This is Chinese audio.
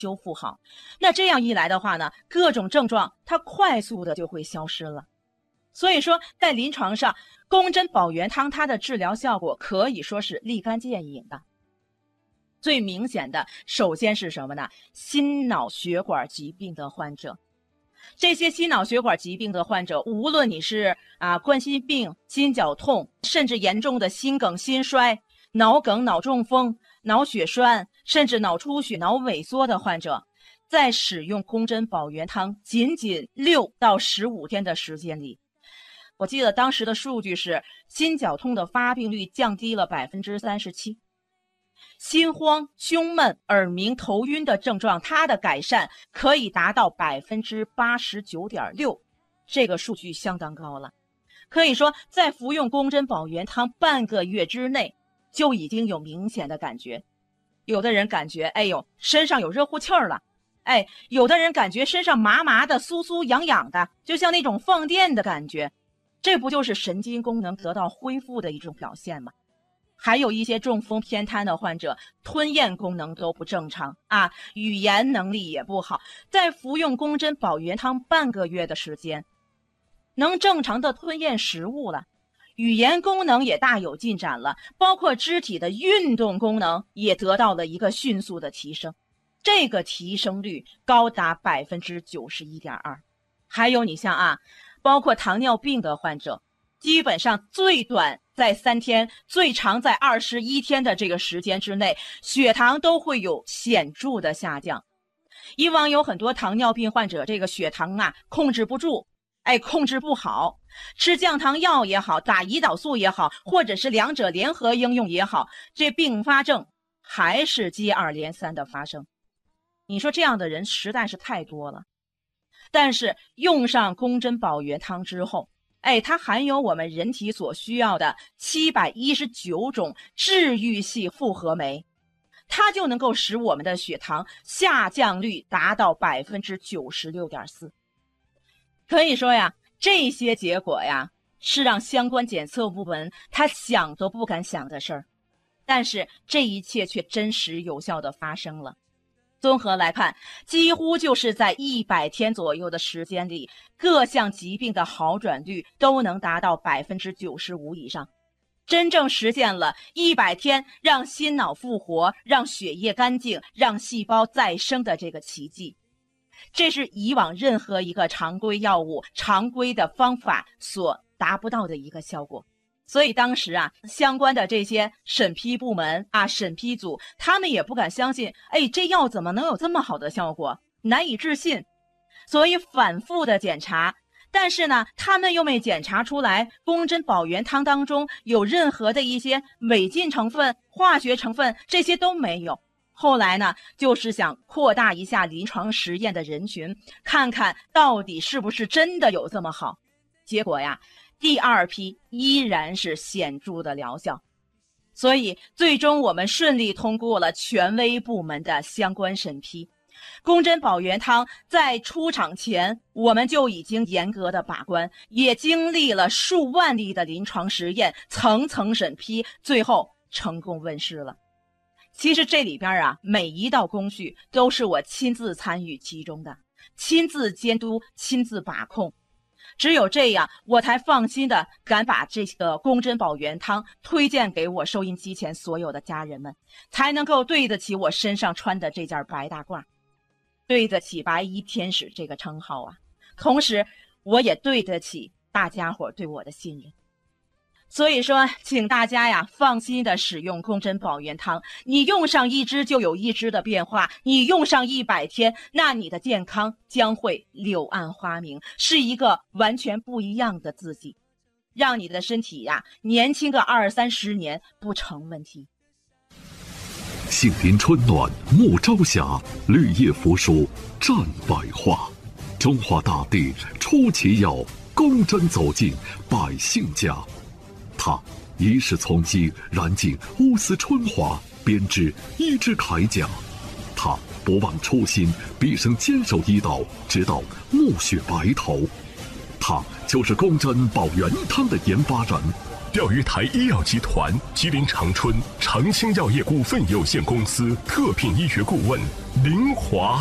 修复好。那这样一来的话呢，各种症状它快速的就会消失了。所以说在临床上，宫针保元汤它的治疗效果可以说是立竿见影的。最明显的首先是什么呢？心脑血管疾病的患者。这些心脑血管疾病的患者，无论你是冠心病、心绞痛，甚至严重的心梗、心衰、脑梗、脑中风、脑血栓，甚至脑出血、脑萎缩的患者，在使用宫针保元汤仅仅6到15天的时间里，我记得当时的数据是心绞痛的发病率降低了 37%， 心慌、胸闷、耳鸣、头晕的症状，它的改善可以达到 89.6%， 这个数据相当高了。可以说在服用宫针保元汤半个月之内就已经有明显的感觉。有的人感觉哎呦身上有热乎气儿了，有的人感觉身上麻麻的、酥酥痒痒的，就像那种放电的感觉，这不就是神经功能得到恢复的一种表现吗？还有一些中风偏瘫的患者，吞咽功能都不正常语言能力也不好，在服用宫针保元汤半个月的时间，能正常的吞咽食物了，语言功能也大有进展了，包括肢体的运动功能也得到了一个迅速的提升，这个提升率高达 91.2%。 还有你像包括糖尿病的患者，基本上最短在3天，最长在21天的这个时间之内，血糖都会有显著的下降。以往有很多糖尿病患者，这个血糖控制不住，控制不好，吃降糖药也好，打胰岛素也好，或者是两者联合应用也好，这并发症还是接二连三的发生。你说这样的人实在是太多了。但是用上宫针保元汤之后，它含有我们人体所需要的719种治愈系复合酶，它就能够使我们的血糖下降率达到 96.4%。 可以说这些结果是让相关检测部门他想都不敢想的事儿，但是这一切却真实有效的发生了。综合来看，几乎就是在100天左右的时间里，各项疾病的好转率都能达到 95% 以上，真正实现了100天让心脑复活、让血液干净、让细胞再生的这个奇迹。这是以往任何一个常规药物、常规的方法所达不到的一个效果。所以当时相关的这些审批部门审批组，他们也不敢相信，这药怎么能有这么好的效果，难以置信。所以反复的检查，但是呢，他们又没检查出来宫针保元汤当中有任何的一些违禁成分、化学成分，这些都没有。后来呢，就是想扩大一下临床实验的人群，看看到底是不是真的有这么好。结果第2批依然是显著的疗效，所以最终我们顺利通过了权威部门的相关审批。宫针保元汤在出厂前，我们就已经严格的把关，也经历了数万例的临床实验，层层审批，最后成功问世了。其实这里边每一道工序都是我亲自参与其中的，亲自监督、亲自把控。只有这样，我才放心的敢把这个宫针保元汤推荐给我收音机前所有的家人们，才能够对得起我身上穿的这件白大褂，对得起白衣天使这个称号同时我也对得起大家伙对我的信任。所以说请大家放心的使用宫针保元汤，你用上1支就有1支的变化，你用上100天，那你的健康将会柳暗花明，是一个完全不一样的自己，让你的身体年轻个20-30年不成问题。 杏林春暖暮朝霞，绿叶扶疏占百花。中华大地出奇药，宫针走进百姓家。它一世从肌燃尽乌丝春华，编织一支铠甲。他不忘初心，毕生坚守医道，直到暮雪白头。他就是宫针保元汤的研发人， 钓鱼台医药集团、吉林长春长兴药业股份有限公司特聘医学顾问林华。